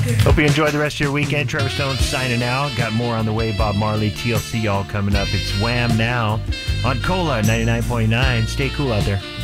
Hope you enjoy the rest of your weekend. Trevor Stone signing out. Got more on the way. Bob Marley, TLC all coming up. It's Wham now on Cola 99.9. Stay cool out there.